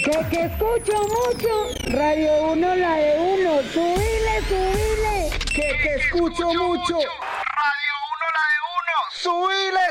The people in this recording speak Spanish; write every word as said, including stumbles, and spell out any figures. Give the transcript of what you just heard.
Que que escucho mucho, Radio Uno la de uno, subile, subile. Que que escucho mucho, Radio Uno la de uno, subile,